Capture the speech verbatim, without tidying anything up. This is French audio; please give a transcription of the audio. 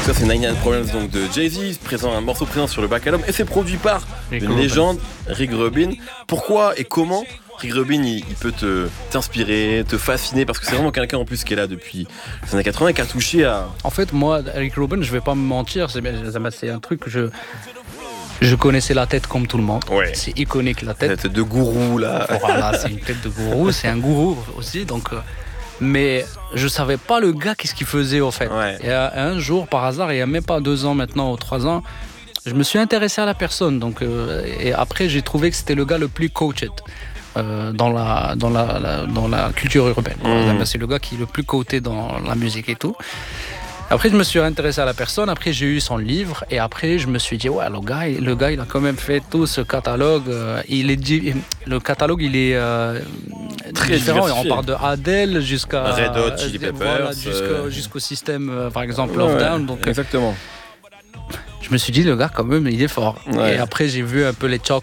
ça c'est ninety-nine Problems donc de Jay-Z, présent un morceau présent sur le back album et c'est produit par Rick une Rubin. légende, Rick Rubin. Pourquoi et comment Rick Rubin il, il peut te t'inspirer, te fasciner parce que c'est vraiment quelqu'un en plus qui est là depuis les années quatre-vingts et qui a touché à. En fait, moi, Rick Rubin, je vais pas me mentir, c'est, c'est un truc que je. Je connaissais la tête comme tout le monde. Ouais. C'est iconique la tête. Tête de gourou là. Voilà, c'est une tête de gourou, c'est un gourou aussi. Donc, euh, mais je savais pas le gars qu'est-ce qu'il faisait au fait. Ouais. Et euh, un jour, par hasard, il y a même pas deux ans maintenant ou trois ans, je me suis intéressé à la personne. Donc, euh, et après, j'ai trouvé que c'était le gars le plus coached. Euh, dans, la, dans, la, la, dans la culture urbaine. Mmh. C'est le gars qui est le plus coté dans la musique et tout. Après, je me suis intéressé à la personne. Après, j'ai eu son livre. Et après, je me suis dit, ouais, le gars, le gars il a quand même fait tout ce catalogue. Euh, il est, le catalogue, il est euh, très différent. diversifié. On part de Adele jusqu'à Red Hot Chili Peppers. Voilà, jusqu'au, euh... jusqu'au système, euh, par exemple, ouais, Love Down. Donc, exactement. Je me suis dit, le gars, quand même, il est fort. Ouais. Et après, j'ai vu un peu les Chalk